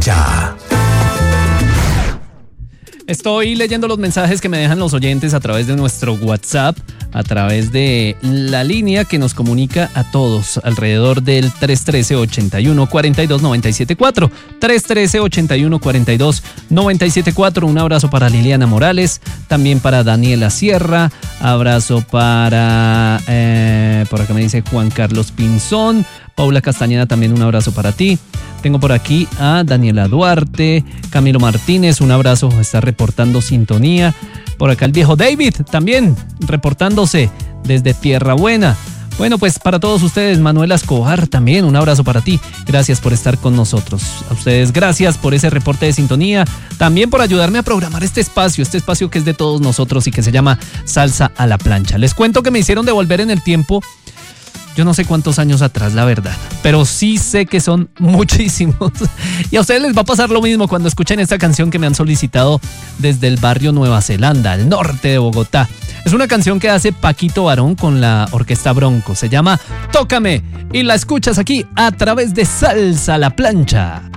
plancha. Estoy leyendo los mensajes que me dejan los oyentes a través de nuestro WhatsApp, a través de la línea que nos comunica a todos alrededor del 313-81-42-974. 313-81-42-974. Un abrazo para Liliana Morales, también para Daniela Sierra, abrazo para, por acá me dice Juan Carlos Pinzón, Paula Castañeda, también un abrazo para ti. Tengo por aquí a Daniela Duarte, Camilo Martínez, un abrazo, está reportando sintonía. Por acá el viejo David, también reportándose desde Tierra Buena. Bueno, pues para todos ustedes, Manuela Escobar, también un abrazo para ti. Gracias por estar con nosotros. A ustedes, gracias por ese reporte de sintonía. También por ayudarme a programar este espacio que es de todos nosotros y que se llama Salsa a la Plancha. Les cuento que me hicieron devolver en el tiempo. Yo no sé cuántos años atrás, la verdad, pero sí sé que son muchísimos. Y a ustedes les va a pasar lo mismo cuando escuchen esta canción que me han solicitado desde el barrio Nueva Zelanda, al norte de Bogotá. Es una canción que hace Paquito Barón con la Orquesta Bronco. Se llama Tócame y la escuchas aquí a través de Salsa a la Plancha.